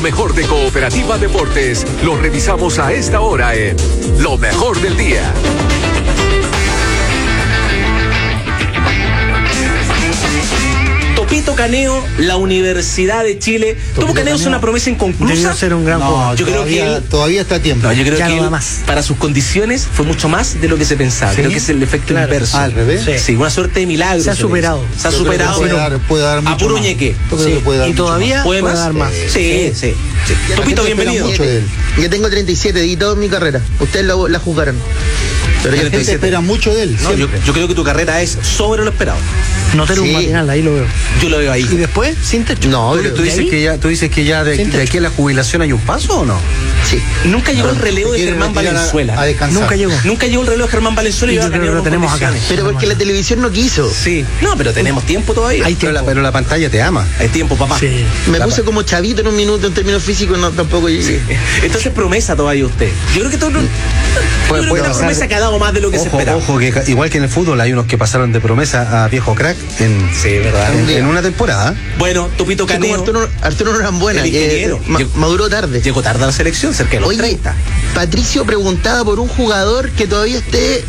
mejor de Cooperativa Deportes lo revisamos a esta hora en Lo Mejor del Día. Topito Caneo, la Universidad de Chile. Topo Caneo es una promesa inconclusa. Debió ser un gran jugador. Yo creo que todavía está a tiempo. No, yo creo ya que no da él, más. para sus condiciones fue mucho más de lo que se pensaba. ¿Sí? Creo que es el efecto inverso. ¿Al revés? Sí, una suerte de milagro. Se ha superado. Se ha superado. Puede dar mucho a puro más. ñeque. Yo creo que puede dar Y mucho todavía más. ¿Puede puede más? dar más. Sí. Topito, bienvenido. Mucho de él. Yo tengo 37 y toda mi carrera. Ustedes la juzgaron. Pero La yo gente espera mucho de él. No, yo creo que tu carrera es sobre lo esperado. No tener un Sí. matinal, ahí lo veo. Yo lo veo ahí. Y después, sin techo. No, ¿Tú dices que ya de aquí a la jubilación hay un paso o no? sí. Nunca llegó el relevo de Germán Valenzuela. A descansar. Nunca llegó. Nunca llegó el relevo de Germán Valenzuela y Y yo ahora creo que Caneo lo tenemos con acá. condiciones. Pero porque la televisión no quiso. Sí. No, pero tenemos tiempo todavía. Hay Pero tiempo. la pantalla te ama. Hay tiempo, papá. Sí. Me puse como chavito en un minuto en términos físicos, no tampoco llegué. Entonces promesa todavía usted. Yo creo que todo Puede una pasar. promesa que ha dado más de lo que se esperaba. Ojo, que igual que en el fútbol hay unos que pasaron de promesa a viejo crack Sí, verdad. en una temporada. Bueno, Topito Es como Caneo Arturo Norambuena, el que ingeniero. maduró tarde. llegó tarde a la selección, cerca de los Oye, 30. Patricio preguntaba por un jugador que todavía esté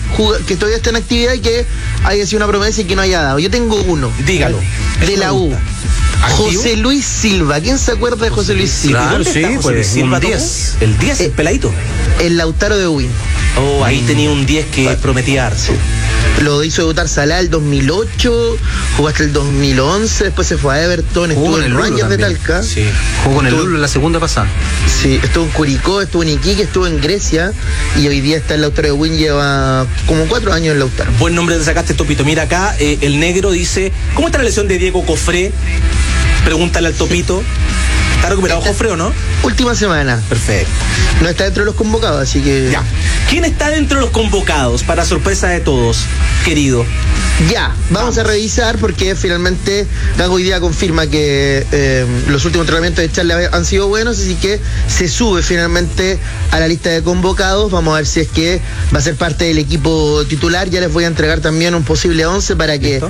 en actividad y que haya sido una promesa y que no haya dado. Yo tengo uno. Dígalo. De la U. ¿Activo? José Luis Silva. ¿Quién se acuerda de José Luis Silva? Claro, ¿Dónde sí, está José pues, Luis Silva, un Topo? 10. El 10, el peladito. El Lautaro de Win. Oh, ahí tenía un 10 que prometía harto. Lo hizo debutar Salah el 2008, jugó hasta el 2011, después se fue a Everton, Jugó estuvo en en el Lulo Rangers de también. Talca. Sí. Jugó con el Tú- Lulo en la segunda pasada. Sí, estuvo en Curicó, estuvo en Iquique, estuvo en Grecia y hoy día está el Lautaro de Win, lleva como 4 años en Lautaro. Buen nombre te sacaste, Topito. Mira acá, el negro dice, ¿cómo está la lesión de Diego Cofré? Pregúntale al Topito. ¿Está recuperado Cofré o no? Última semana, Perfecto. no está dentro de los convocados, así que... Ya. ¿Quién está dentro de los convocados para sorpresa de todos, querido? Ya, vamos a revisar porque finalmente Gago hoy día confirma que los últimos entrenamientos de Charles han sido buenos, así que se sube finalmente a la lista de convocados. Vamos a ver si es que va a ser parte del equipo titular. Ya les voy a entregar también un posible 11 para que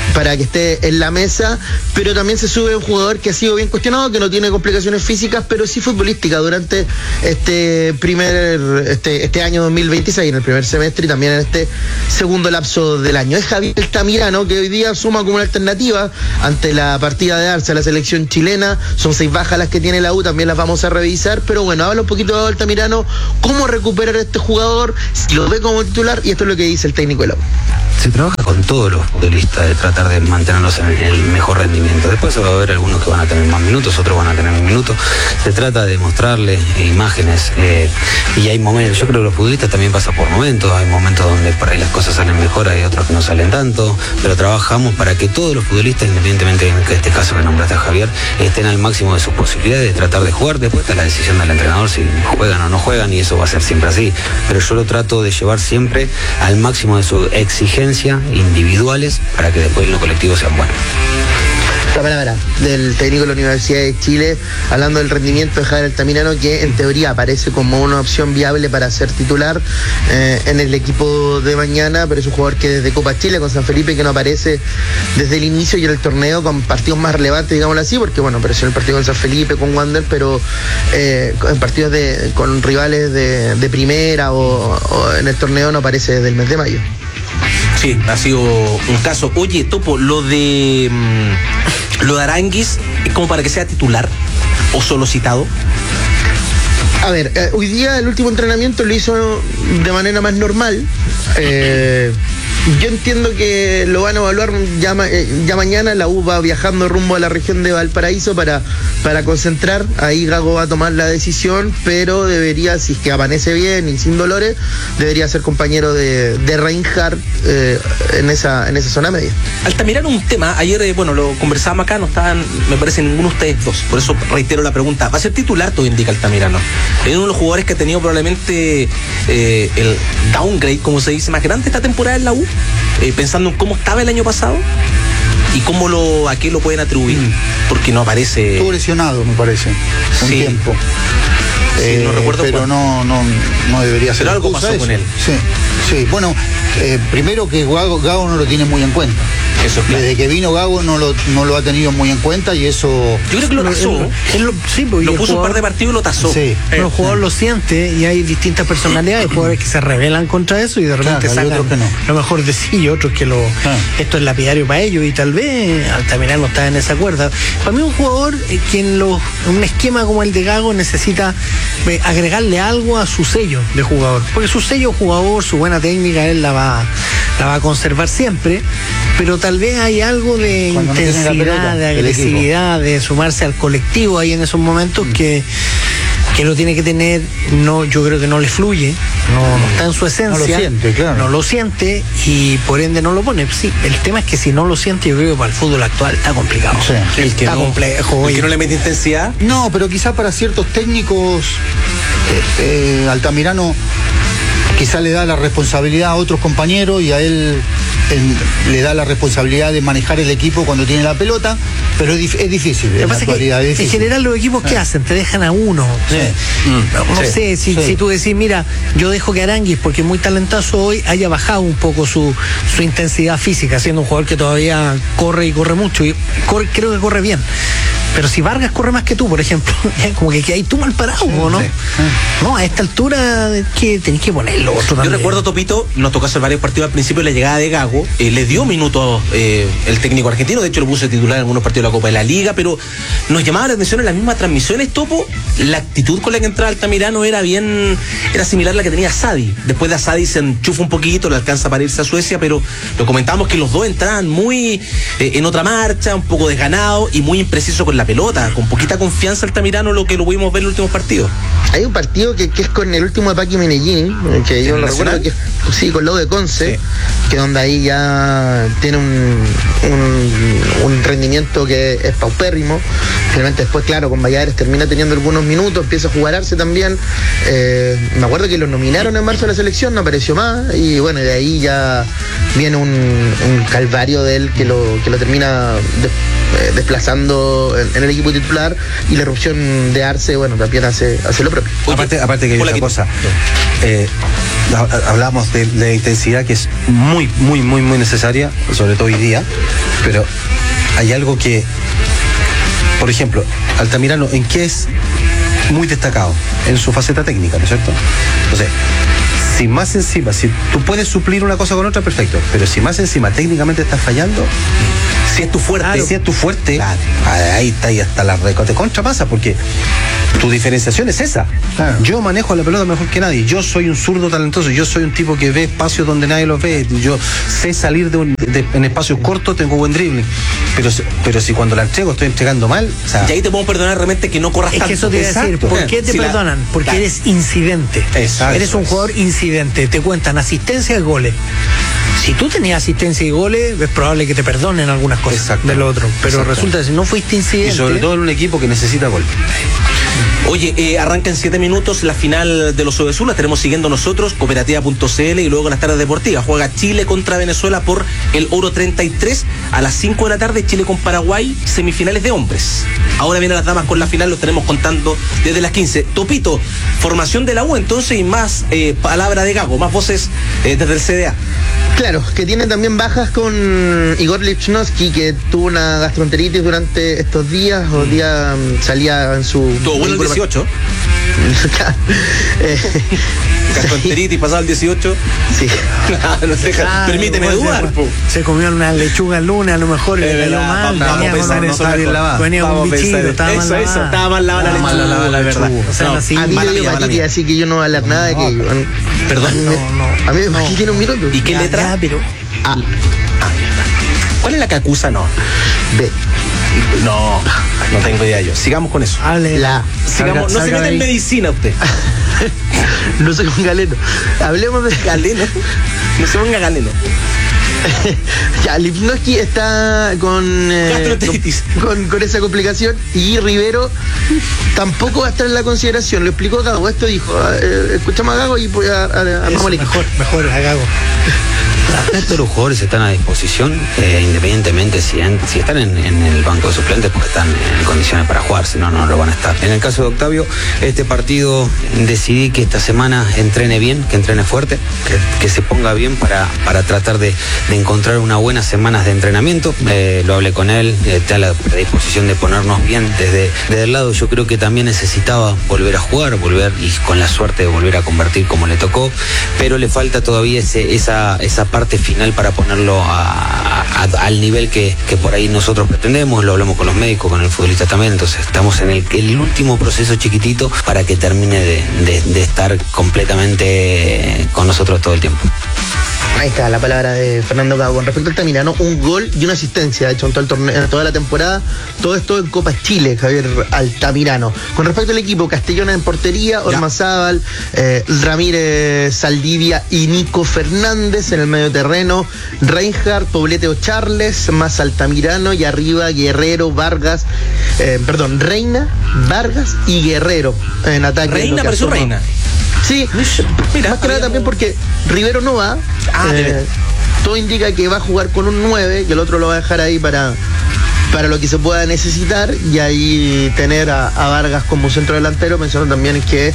esté en la mesa, pero también se sube un jugador que ha sido bien cuestionado, que no tiene complicaciones físicas, pero sí futbolísticas durante este año 2026, en el primer semestre y también en este segundo lapso del año. Es Javier Altamirano, que hoy día suma como una alternativa ante la partida de Arce a la selección chilena. Son 6 bajas las que tiene la U, también las vamos a revisar, pero bueno, habla un poquito de Altamirano, cómo recuperar a este jugador, si lo ve como titular, y esto es lo que dice el técnico de la U. Se trabaja con todos los futbolistas de tratar de mantenerlos en el mejor rendimiento. Después va a haber algunos que van a tener más minutos, otros van a tener menos minutos. Se trata de mostrarles imágenes y hay momentos, yo creo que los futbolistas también pasan por momentos, hay momentos donde por ahí las cosas salen mejor, hay otros que no salen tanto, pero trabajamos para que todos los futbolistas, independientemente en este caso que nombraste a Javier, estén al máximo de sus posibilidades de tratar de jugar. Después está la decisión del entrenador si juegan o no juegan, y eso va a ser siempre así, pero yo lo trato de llevar siempre al máximo de su exigencia individuales para que después los colectivos sean buenos. La palabra del técnico de la Universidad de Chile, hablando del rendimiento de Javier Altamirano, que en teoría aparece como una opción viable para ser titular en el equipo de mañana, pero es un jugador que desde Copa Chile con San Felipe, que no aparece desde el inicio y en el torneo con partidos más relevantes, digámoslo así, porque bueno, apareció en el partido con San Felipe, con Wander, pero en partidos con rivales de primera o en el torneo no aparece desde el mes de mayo. Sí, ha sido un caso. Oye, Topo, lo de Aránguiz es como para que sea titular o solo citado. A ver, hoy día el último entrenamiento lo hizo de manera más normal. Yo entiendo que lo van a evaluar ya mañana. La U va viajando rumbo a la región de Valparaíso para concentrar. Ahí Gago va a tomar la decisión, pero debería, si es que amanece bien y sin dolores, debería ser compañero de Reinhardt en esa zona media. Altamirano, un tema, ayer, lo conversábamos acá, no estaban, me parece, ninguno de ustedes dos, por eso reitero la pregunta. ¿Va a ser titular, todo indica Altamirano? Es uno de los jugadores que ha tenido probablemente el downgrade, como se dice, más grande esta temporada en la U, pensando en cómo estaba el año pasado y a qué lo pueden atribuir, porque no aparece. Estuvo lesionado, me parece, un Sí. tiempo. Sí, no recuerdo pero cuándo. no debería ser. Pero algo excusa pasó eso. con él. Sí. Bueno, primero que Gago no lo tiene muy en cuenta. Eso es claro. Desde que vino Gago no lo ha tenido muy en cuenta y eso... Yo creo que lo tasó. Sí, porque Lo el puso un par de partidos y lo tasó. Sí. Pero el jugador lo siente y hay distintas personalidades, jugadores que se rebelan contra eso y de repente Claro, hay sacan otros que no. lo mejor de sí y otros que esto es lapidario para ellos y tal vez Altamirano está en esa cuerda. Para mí un jugador que en un esquema como el de Gago necesita agregarle algo a su sello de jugador, porque su sello jugador, su buena técnica, él la va a conservar siempre, pero tal vez hay algo de Cuando no tiene la intensidad, pelota, de el agresividad, de sumarse al colectivo ahí en esos momentos que lo tiene que tener. No, yo creo que no le fluye, no está en su esencia, No lo siente, claro. no lo siente y por ende no lo pone. Sí, el tema es que si no lo siente, yo creo que para el fútbol actual está complicado. Sí. El que está no, complejo. el que no le mete intensidad. No, pero quizá para ciertos técnicos Altamirano quizá le da la responsabilidad a otros compañeros y a él le da la responsabilidad de manejar el equipo cuando tiene la pelota, pero es difícil. Lo que En la pasa es actualidad que es en difícil. general los equipos ¿qué hacen? Te dejan a uno. No sé, si tú decís, mira, yo dejo que Aranguis, porque es muy talentoso hoy, haya bajado un poco su intensidad física, siendo un jugador que todavía corre y corre mucho, y creo que corre bien. Pero si Vargas corre más que tú, por ejemplo, como que ahí tú mal parado, ¿no? Sí. No, a esta altura que tenés que ponerlo otro Yo también. recuerdo, Topito, nos tocó hacer varios partidos al principio de la llegada de Gago, le dio minutos el técnico argentino, de hecho lo puso titular en algunos partidos de la Copa de la Liga, pero nos llamaba la atención en las mismas transmisiones, Topo, la actitud con la que entraba Altamirano era similar a la que tenía Sadi. Después de Sadi se enchufa un poquito, le alcanza para irse a Suecia, pero lo comentábamos que los dos entraban muy en otra marcha, un poco desganado y muy impreciso con la pelota, con poquita confianza Altamirano, lo que lo pudimos ver en los últimos partidos. Hay un partido que es con el último de Paqui Medellín, que yo lo recuerdo, que es con Lobo de Conce, sí, que donde ahí ya tiene un rendimiento que es paupérrimo. Finalmente después, claro, con Valladares termina teniendo algunos minutos, empieza a jugarse también. Me acuerdo que lo nominaron en marzo a la selección, no apareció más, y bueno, de ahí ya viene un calvario de él que lo termina desplazando en el equipo titular, y la erupción de Arce, bueno, también hace lo propio. Aparte que hay una cosa, hablamos de la intensidad que es muy necesaria, sobre todo hoy día, pero hay algo que, por ejemplo, Altamirano, ¿en qué es muy destacado? En su faceta técnica, ¿no es cierto? Entonces, si más encima, si tú puedes suplir una cosa con otra, perfecto, pero si más encima técnicamente estás fallando, si es tu fuerte, claro, ahí está, y hasta la recote contra pasa, porque tu diferenciación es esa. Claro. Yo manejo la pelota mejor que nadie, yo soy un zurdo talentoso, yo soy un tipo que ve espacios donde nadie los ve, yo sé salir en espacios cortos, tengo buen dribbling, pero si cuando la entrego estoy entregando mal, o sea, y ahí te podemos perdonar realmente que no corras tanto. Es que eso te iba a decir, ¿por qué te perdonan? Porque eres incidente. Eres un jugador incidente, te cuentan asistencia y goles. Si tú tenías asistencia y goles, es probable que te perdonen algunas cosas del otro, pero resulta que si no fuiste incidente, y sobre todo en un equipo que necesita gol. Oye, arranca en 7 minutos la final de los Ovesur, la estaremos siguiendo nosotros, cooperativa.cl, y luego en las tardes deportivas juega Chile contra Venezuela por el Oro 33 a las 5 de la tarde, Chile con Paraguay, semifinales de hombres. Ahora vienen las damas con la final, lo estaremos contando desde las 15. Topito, formación de la U entonces, y más palabra de Gago, más voces desde el CDA. Claro, que tiene también bajas con Igor Lichnowsky, que tuvo una gastroenteritis durante estos días. Hoy día salía en su... Tuvo bueno el 18. Gastroenteritis pasado el 18. Sí. No sé, permíteme dudar. Se comió una lechuga el lunes, a lo mejor le cayó mal. Vamos a pensar eso. Venía con un bichito, estaba mal lavada la verdad. A mí me dio hepatitis, así que yo no voy a hablar nada de que... Perdón. A mí me tiene un minuto. ¿Y qué letra? ¿Cuál es la que acusa? No. B. No tengo idea yo. Sigamos con eso. Sigamos. No se meta en medicina usted. No soy un galeno. Hablemos de galeno. No se ponga galeno. Ya, Lichnowsky está con esa complicación, y Rivero tampoco va a estar en la consideración. Lo explicó Gago. Esto dijo, escuchamos a Gago y voy a mejor a Gago. Todos los jugadores están a disposición, independientemente si están en el banco de suplentes, porque están en condiciones para jugar, si no, no lo van a estar. En el caso de Octavio, este partido decidí que esta semana entrene bien, que entrene fuerte, que se ponga bien para tratar de encontrar unas buenas semanas de entrenamiento. Lo hablé con él, está a la predisposición de ponernos bien desde el lado. Yo creo que también necesitaba volver a jugar, y con la suerte de volver a convertir como le tocó, pero le falta todavía esa parte final para ponerlo al nivel que por ahí nosotros pretendemos. Lo hablamos con los médicos, con el futbolista también, entonces estamos en el último proceso chiquitito para que termine de estar completamente con nosotros todo el tiempo. Ahí está la palabra de Fernando Gago. Con respecto al Altamirano, un gol y una asistencia, de hecho, en todo el torneo, en toda la temporada. Todo esto en Copa Chile, Javier Altamirano. Con respecto al equipo, Castellón en portería, Ormazábal, Ramírez Saldivia y Nico Fernández en el medio terreno, Reinhardt, Poblete o Charles, más Altamirano, y arriba Guerrero, Vargas, Reina, Vargas y Guerrero en ataque. Reina, pero su Reina. Sí, mira, más que nada también porque Rivero no va. Todo indica que va a jugar con un 9, que el otro lo va a dejar ahí para lo que se pueda necesitar, y ahí tener a Vargas como centro delantero, pensando también que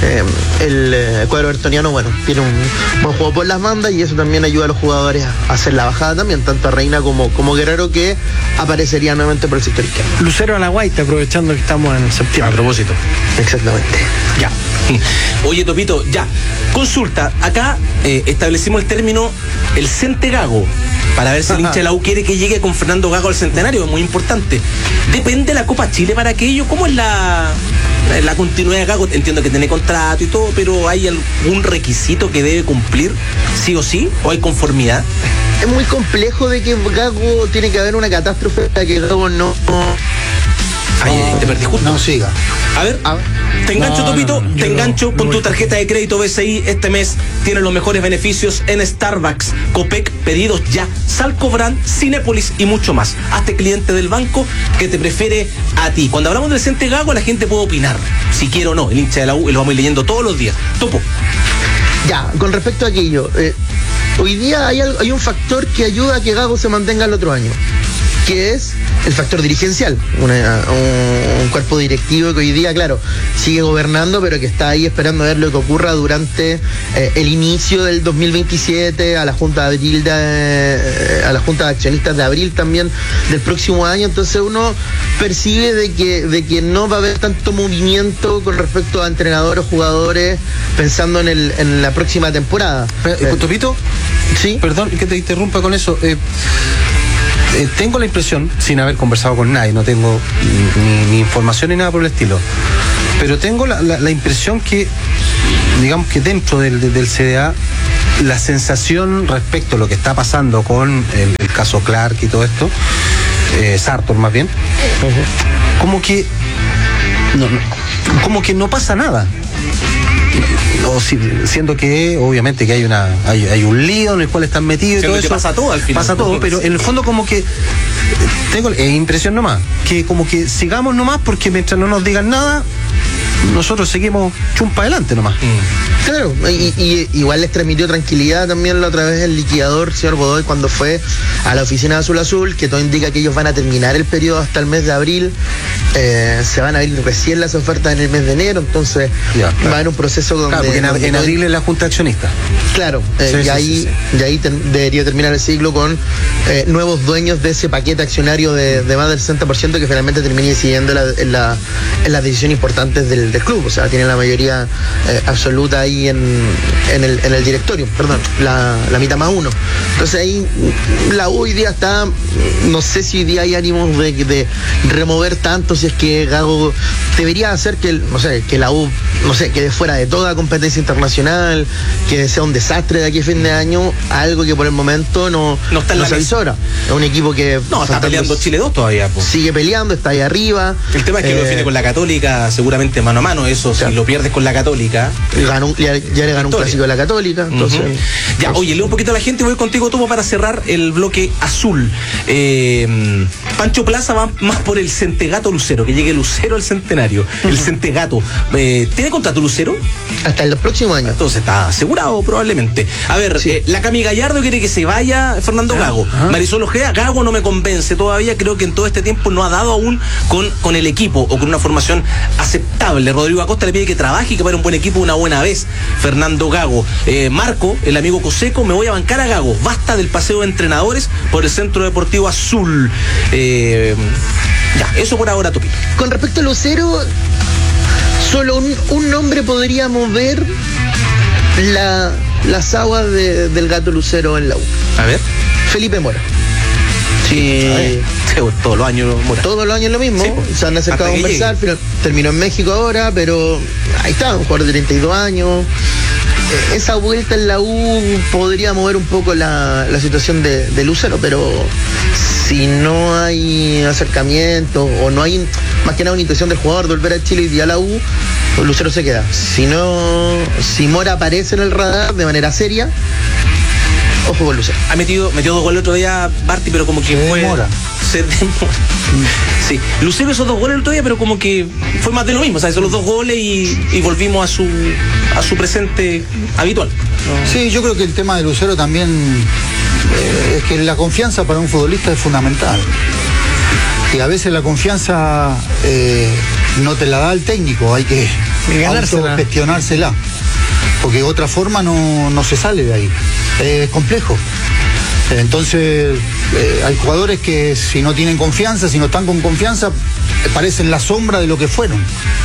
el cuadro bertoniano, tiene un buen juego por las bandas, y eso también ayuda a los jugadores a hacer la bajada también, tanto a Reina como Guerrero, que aparecería nuevamente por el sector izquierdo. Lucero a la Guaita, aprovechando que estamos en septiembre. A propósito. Exactamente. Ya. Oye, Topito, ya. Consulta, acá establecimos el término el Cente Gago, para ver si el hincha de la U quiere que llegue con Fernando Gago al centenario, es muy importante. Depende de la Copa Chile para aquello. ¿Cómo es la continuidad de Gago? Entiendo que tiene contrato y todo, pero ¿hay algún requisito que debe cumplir sí o sí? ¿O hay conformidad? Es muy complejo de que Gago tiene que haber una catástrofe para que Gago no... Te perdí justo. No siga. A ver. Te engancho, Topito, te engancho con tu tarjeta de crédito BCI. Este mes tienes los mejores beneficios en Starbucks, Copec, pedidos ya, Salcobrand, Cinépolis y mucho más. Hazte cliente del banco que te prefiere a ti. Cuando hablamos del Cente Gago, la gente puede opinar, si quiere o no, el hincha de la U, y lo vamos a ir leyendo todos los días. Topo. Ya, con respecto a aquello, hoy día hay un factor que ayuda a que Gago se mantenga el otro año, que es el factor dirigencial, un cuerpo directivo que hoy día, claro, sigue gobernando, pero que está ahí esperando a ver lo que ocurra durante el inicio del 2027, a la Junta de Abril, a la Junta de Accionistas de abril también del próximo año. Entonces uno percibe de que no va a haber tanto movimiento con respecto a entrenadores, jugadores, pensando en la próxima temporada. Topito, sí, perdón que te interrumpa con eso. Tengo la impresión, sin haber conversado con nadie, no tengo ni información ni nada por el estilo, pero tengo la impresión que, digamos que dentro del CDA, la sensación respecto a lo que está pasando con el caso Clark y todo esto, Sartor más bien, como que no pasa nada. Siendo que obviamente que hay un lío en el cual están metidos y todo eso. Pasa todo al final. Pasa todo, pero en el fondo como que tengo impresión nomás, que como que sigamos nomás, porque mientras no nos digan nada, nosotros seguimos chumpa adelante nomás. Claro, y igual les transmitió tranquilidad también la otra vez el liquidador, señor Godoy, cuando fue a la oficina de Azul Azul, que todo indica que ellos van a terminar el periodo hasta el mes de abril, se van a abrir recién las ofertas en el mes de enero, entonces va a haber un proceso donde... Claro, porque en abril es la Junta Accionista. Claro, y ahí debería terminar el ciclo con nuevos dueños de ese paquete accionario de más del 60%, que finalmente termine decidiendo en las decisiones importantes del club, o sea, tienen la mayoría absoluta ahí en el directorio, perdón, la mitad más uno. Entonces ahí la U hoy día está, no sé si hoy día hay ánimos de remover tanto, si es que Gago debería hacer que la U, quede fuera de toda competencia internacional, que sea un desastre de aquí a fin de año, algo que por el momento no está en la avisora. Es un equipo que está peleando Chile 2 todavía, po. Sigue peleando, está ahí arriba. El tema es que lo define con la Católica, seguramente mano a mano, eso, si lo pierdes con la Católica. Ya le ganó un clásico de la Católica, entonces. Ya, oye, leo un poquito a la gente, voy contigo, Topo, para cerrar el bloque azul. Pancho Plaza va más por el Centegato Lucero. Lucero, que llegue Lucero al centenario, el Centegato. ¿Tiene contrato Lucero? Hasta el próximo año. Entonces está asegurado probablemente. A ver, la Cami Gallardo quiere que se vaya Fernando Gago. Marisol Ojeda, Gago no me convence todavía, creo que en todo este tiempo no ha dado aún con el equipo o con una formación aceptable. Rodrigo Acosta le pide que trabaje y que para un buen equipo una buena vez. Fernando Gago. Marco, el amigo Coseco, me voy a bancar a Gago. Basta del paseo de entrenadores por el Centro Deportivo Azul. Ya, eso por ahora, Topito. Con respecto a Lucero, solo un nombre podríamos ver las aguas del gato Lucero en la U. A ver. Felipe Mora. Sí. Todos los años Mora. Todos los años lo mismo. Sí, se han acercado a conversar, pero terminó en México ahora, pero ahí está, un jugador de 32 años. Esa vuelta en la U podría mover un poco la situación de Lucero, pero si no hay acercamiento o no hay más que nada una intención del jugador de volver a Chile y a la U, pues Lucero se queda. Si Mora aparece en el radar de manera seria, ojo con Lucero. Metió 2 goles el otro día Barty, pero como que fue... Se demora. Sí, Lucero esos 2 goles el otro día, pero como que fue más de lo mismo, o sea, hizo los 2 goles y volvimos a su presente habitual. Sí, yo creo que el tema de Lucero también es que la confianza para un futbolista es fundamental. Y a veces la confianza no te la da el técnico, hay que autogestionársela. Porque de otra forma no se sale de ahí. Es complejo. Entonces, hay jugadores que si no tienen confianza, si no están con confianza, parecen la sombra de lo que fueron.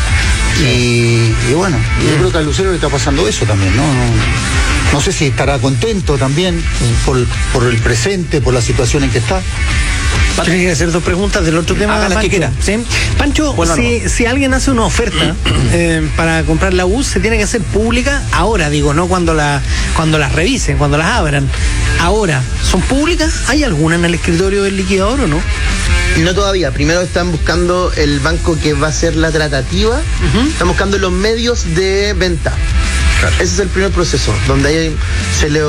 Y bueno, yo creo que a Lucero le está pasando eso también, ¿no? No sé si estará contento también por el presente, por la situación en que está. Tienes que hacer 2 preguntas del otro tema. Haga las que quiera. ¿Sí? Pancho, bueno, si alguien hace una oferta para comprar la U, se tiene que hacer pública ahora, digo, no cuando las revisen, cuando las abran. Ahora, ¿son públicas? ¿Hay alguna en el escritorio del liquidador o no? No todavía. Primero están buscando el banco que va a hacer la tratativa. Están buscando los medios de venta. Claro. Ese es el primer proceso, donde se le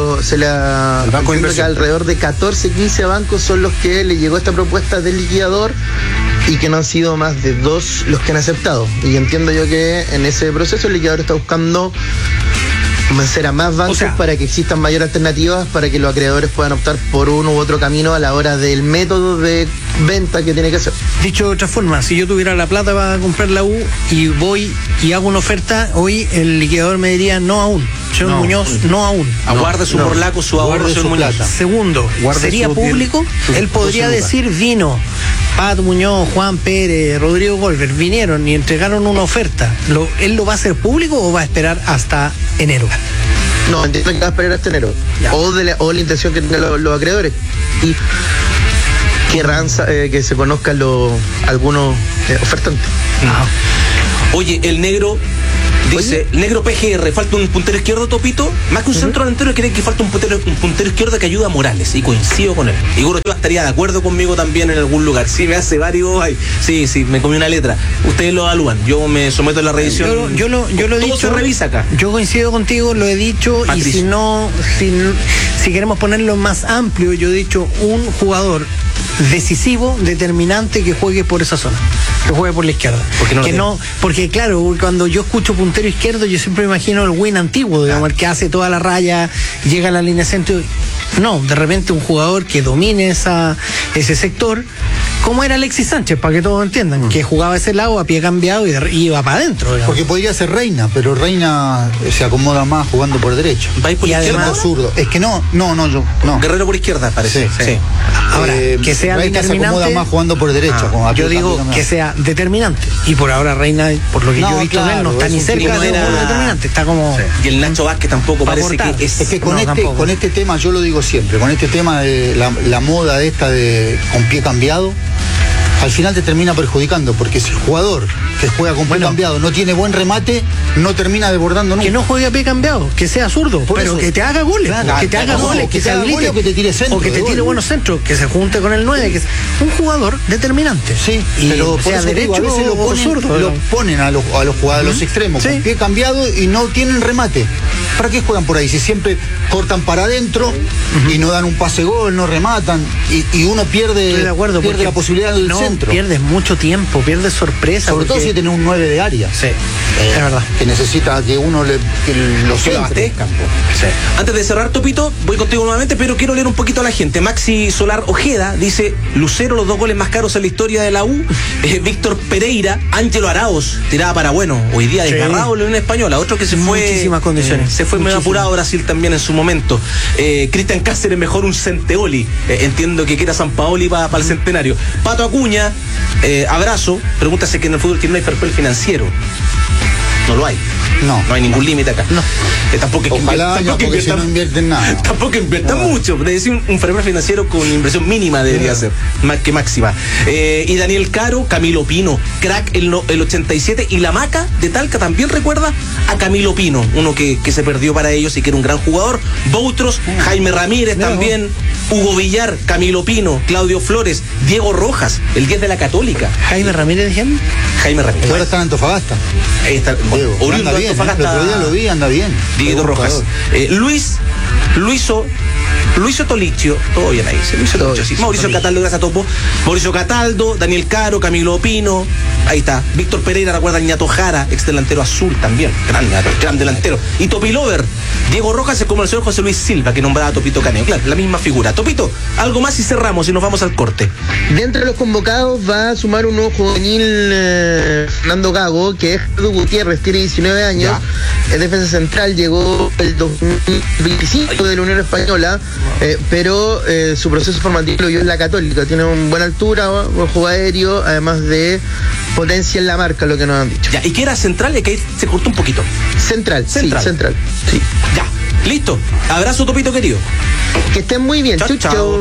que alrededor de 14, 15 bancos son los que le llegó esta propuesta del liquidador y que no han sido más de 2 los que han aceptado. Y entiendo yo que en ese proceso el liquidador está buscando convencer a más bancos para que existan mayores alternativas para que los acreedores puedan optar por uno u otro camino a la hora del método de venta que tiene que hacer. Dicho de otra forma, si yo tuviera la plata para comprar la U y voy y hago una oferta, hoy el liquidador me diría no aún. Señor Muñoz, no aún. Aguarde su morlaco, su ahorro, señor Muñoz. Segundo, ¿sería público? Él podría decir vino. Pat Muñoz, Juan Pérez, Rodrigo Golver vinieron y entregaron una oferta. ¿Él lo va a hacer público o va a esperar hasta enero? No, entiendo que va a esperar hasta enero. O la intención que tengan los acreedores. Y querrán que se conozcan algunos ofertantes. Oye, el negro dice, el negro PGR, falta un puntero izquierdo, Topito, más que un centro delantero, cree que falta un puntero izquierdo que ayuda a Morales, y coincido con él. Y Goro estaría de acuerdo conmigo también en algún lugar. Sí, me hace varios, sí, me comí una letra. Ustedes lo evalúan, yo me someto a la revisión. Yo lo he dicho. Se revisa acá. Yo coincido contigo, lo he dicho, Patricio. Y si queremos ponerlo más amplio, yo he dicho un jugador decisivo, determinante, que juegue por esa zona, que juegue por la izquierda. Porque claro, cuando yo escucho puntero izquierdo, yo siempre me imagino el win antiguo, digamos, el que hace toda la raya, llega a la línea centro. No, de repente un jugador que domine ese sector, como era Alexis Sánchez, para que todos entiendan, que jugaba ese lado a pie cambiado y iba para adentro. Digamos. Porque podría ser Reina, pero Reina se acomoda más jugando por derecha. ¿Va por izquierda? Zurdo. Es que no. Guerrero por izquierda, parece. Sí. Ahora, que sea Reina determinante. Se acomoda más jugando por derecha. Yo digo que sea determinante. Y por ahora Reina, por lo que yo he visto de él, no está ni cerca de un determinante. Está como. Y el Nacho Vázquez tampoco parece que es. Es que con este tema, yo lo digo siempre, con este tema de la moda esta de con pie cambiado, al final te termina perjudicando, porque si el jugador que juega con pie cambiado no tiene buen remate, no termina desbordando nunca. Que no juegue a pie cambiado, que sea zurdo, pero que te haga goles, que te haga goles, que te habilite, o que te tire centro, o que te tire buenos centros, que se junte con el 9, que es un jugador determinante. Sí, pero sea derecho a veces lo ponen a los jugadores, los extremos, con pie cambiado y no tienen remate. ¿Para qué juegan por ahí? Si siempre cortan para adentro y no dan un pase gol, no rematan, y uno pierde la posibilidad del centro. centro. Pierdes mucho tiempo, pierdes sorpresa. Sobre todo si tienes un 9 de área. Sí, es verdad. Que necesita que uno que lo centre. Sí. Antes de cerrar, Topito, voy contigo nuevamente, pero quiero leer un poquito a la gente. Maxi Solar Ojeda dice: Lucero, los 2 goles más caros en la historia de la U. Víctor Pereira, Ángelo Arauz, tirada para bueno. Hoy día desgarrado la Unión Española. Otro que se fue. Muchísimas condiciones. Se fue medio apurado a Brasil también en su momento. Cristian Cáceres, mejor un Centeoli. Entiendo que quiera San Paoli para el centenario. Pato Acuña, abrazo. Pregúntase que en el fútbol no hay fair play financiero. No lo hay. No hay ningún límite acá. No. Tampoco es que ojalá porque si no invierten nada. Tampoco inviertan mucho. Es decir, un fair play financiero con inversión mínima debería ser, más que máxima. Y Daniel Caro, Camilo Pino, crack el 87. Y la Maca de Talca también recuerda a Camilo Pino, uno que se perdió para ellos y que era un gran jugador. Boutros, Jaime Ramírez también, Hugo Villar, Camilo Pino, Claudio Flores, Diego Rojas, el 10 de la Católica. Jaime Ramírez, ¿quién? Jaime Ramírez. Ahora está en Antofagasta. Ahí está. Diego, anda bien, el otro día lo vi, anda bien. Diego Rojas. Luiso Tolicio, todo bien ahí. Mauricio Cataldo, gracias a Topo. Mauricio Cataldo, Daniel Caro, Camilo Pino. Ahí está. Víctor Pereira, recuerda Ñato Jara, ex delantero azul también. Gran delantero. Y Topilover. Diego Rojas es como el señor José Luis Silva, que nombraba a Topito Caneo. Claro, la misma figura. Topito, algo más y cerramos y nos vamos al corte. Dentro de los convocados va a sumar un nuevo juvenil, Fernando Gago, que es Edu Gutiérrez, tiene 19 años. Es defensa central, llegó el 2025 de la Unión Española, pero su proceso formativo lo vio en la Católica. Tiene una buena altura, buen juego aéreo, además de potencia en la marca, lo que nos han dicho. Ya, ¿y qué era central? Es que ahí se cortó un poquito. Central. Sí. Ya, listo. Abrazo, Topito querido. Que estén muy bien. Chau.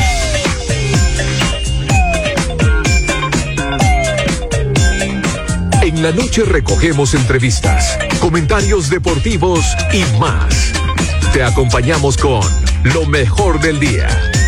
En la noche recogemos entrevistas, comentarios deportivos y más. Te acompañamos con lo mejor del día.